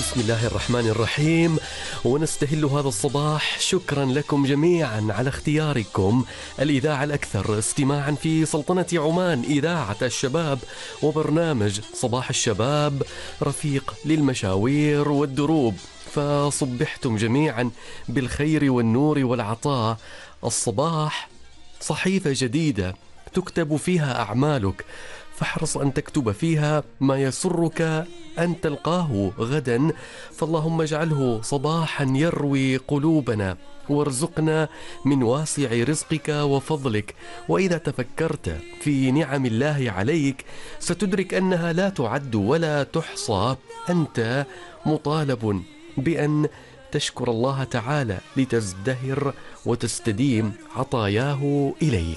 بسم الله الرحمن الرحيم، ونستهل هذا الصباح. شكرا لكم جميعا على اختياركم الإذاعة الأكثر استماعا في سلطنة عمان، إذاعة الشباب، وبرنامج صباح الشباب، رفيق للمشاوير والدروب. فصبحتم جميعا بالخير والنور والعطاء. الصباح صحيفة جديدة تكتب فيها أعمالك، فاحرص أن تكتب فيها ما يسرك أن تلقاه غدا. فاللهم اجعله صباحا يروي قلوبنا، وارزقنا من واسع رزقك وفضلك. وإذا تفكرت في نعم الله عليك ستدرك أنها لا تعد ولا تحصى. أنت مطالب بأن تشكر الله تعالى لتزدهر وتستديم عطاياه إليك.